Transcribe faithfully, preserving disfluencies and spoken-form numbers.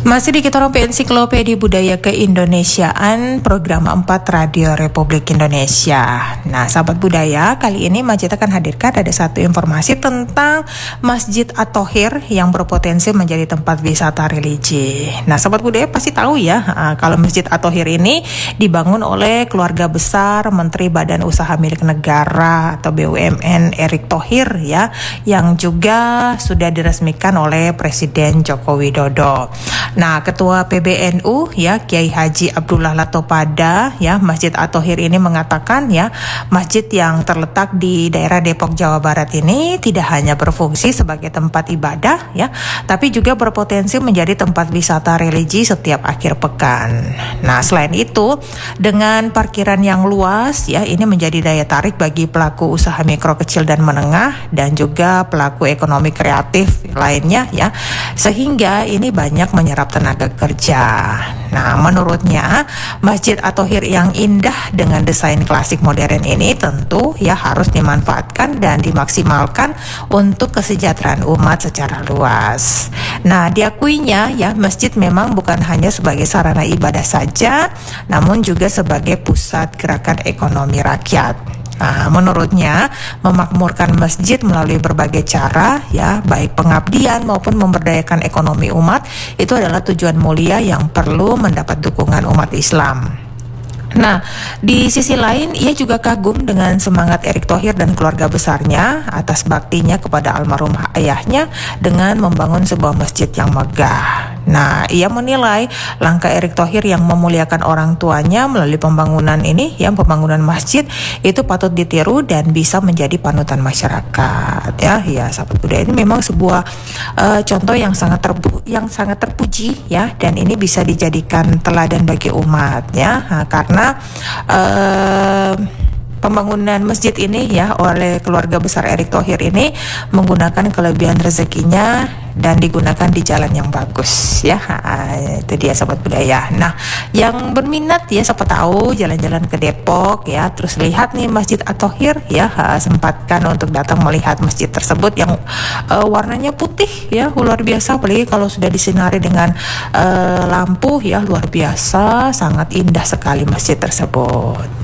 Masih di kita Ensiklopedia Budaya Keindonesiaan Program empat Radio Republik Indonesia. Nah, sahabat budaya, kali ini Majid akan hadirkan ada satu informasi tentang Masjid At-Thohir yang berpotensi menjadi tempat wisata religi. Nah, sahabat budaya pasti tahu ya, kalau Masjid At-Thohir ini dibangun oleh keluarga besar Menteri Badan Usaha Milik Negara atau B U M N Erick Thohir ya, yang juga sudah diresmikan oleh Presiden Joko Widodo. Nah, Ketua P B N U ya Kiai Haji Abdullah Latopada ya Masjid At-Thohir ini mengatakan ya, masjid yang terletak di daerah Depok Jawa Barat ini tidak hanya berfungsi sebagai tempat ibadah ya, tapi juga berpotensi menjadi tempat wisata religi setiap akhir pekan. Nah, selain itu dengan parkiran yang luas ya, ini menjadi daya tarik bagi pelaku usaha mikro kecil dan menengah dan juga pelaku ekonomi kreatif lainnya ya, sehingga ini banyak menyerap tenaga kerja. Nah, menurutnya Masjid At-Thohir yang indah dengan desain klasik modern ini tentu ya harus dimanfaatkan dan dimaksimalkan untuk kesejahteraan umat secara luas. Nah, diakuinya ya, masjid memang bukan hanya sebagai sarana ibadah saja, namun juga sebagai pusat gerakan ekonomi rakyat. Nah, menurutnya memakmurkan masjid melalui berbagai cara ya, baik pengabdian maupun memberdayakan ekonomi umat, itu adalah tujuan mulia yang perlu mendapat dukungan umat Islam. Nah, di sisi lain ia juga kagum dengan semangat Erick Thohir dan keluarga besarnya atas baktinya kepada almarhum ayahnya dengan membangun sebuah masjid yang megah. Nah, ia menilai langkah Erick Thohir yang memuliakan orang tuanya melalui pembangunan ini, yang pembangunan masjid itu patut ditiru dan bisa menjadi panutan masyarakat. Ya, ya sahabat budaya, ini memang sebuah uh, contoh yang sangat terpu yang sangat terpuji ya, dan ini bisa dijadikan teladan bagi umat ya, nah, karena uh, pembangunan masjid ini ya oleh keluarga besar Erick Thohir ini menggunakan kelebihan rezekinya dan digunakan di jalan yang bagus ya. Ha, itu dia sahabat budaya. Nah, yang berminat ya siapa tahu jalan-jalan ke Depok ya, terus lihat nih Masjid At-Thohir ya, ha, sempatkan untuk datang melihat masjid tersebut yang uh, warnanya putih ya, luar biasa, apalagi kalau sudah disinari dengan uh, lampu ya, luar biasa, sangat indah sekali masjid tersebut.